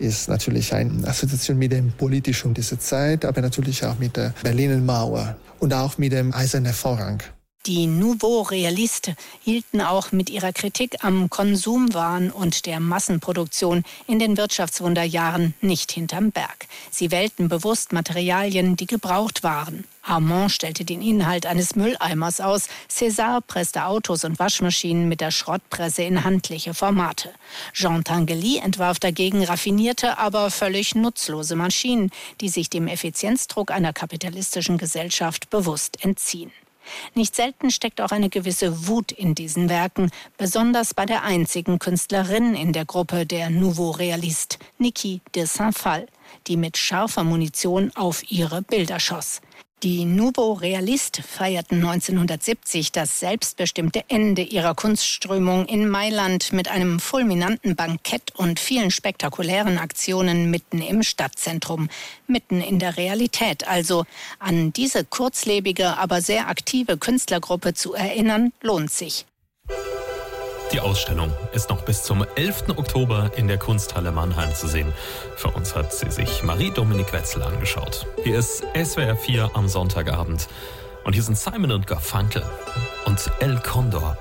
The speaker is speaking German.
ist natürlich eine Assoziation mit dem Politischen dieser Zeit, aber natürlich auch mit der Berliner Mauer und auch mit dem Eisernen Vorhang. Die Nouveau Realiste hielten auch mit ihrer Kritik am Konsumwahn und der Massenproduktion in den Wirtschaftswunderjahren nicht hinterm Berg. Sie wählten bewusst Materialien, die gebraucht waren. Armand stellte den Inhalt eines Mülleimers aus. César presste Autos und Waschmaschinen mit der Schrottpresse in handliche Formate. Jean Tinguely entwarf dagegen raffinierte, aber völlig nutzlose Maschinen, die sich dem Effizienzdruck einer kapitalistischen Gesellschaft bewusst entziehen. Nicht selten steckt auch eine gewisse Wut in diesen Werken, besonders bei der einzigen Künstlerin in der Gruppe der Nouveau Realiste, Niki de Saint-Phal, die mit scharfer Munition auf ihre Bilder schoss. Die Nouveau Realiste feierten 1970 das selbstbestimmte Ende ihrer Kunstströmung in Mailand mit einem fulminanten Bankett und vielen spektakulären Aktionen mitten im Stadtzentrum, mitten in der Realität. Also an diese kurzlebige, aber sehr aktive Künstlergruppe zu erinnern, lohnt sich. Die Ausstellung ist noch bis zum 11. Oktober in der Kunsthalle Mannheim zu sehen. Für uns hat sie sich Marie-Dominique Wetzel angeschaut. Hier ist SWR 4 am Sonntagabend. Und hier sind Simon und Garfunkel und El Condor.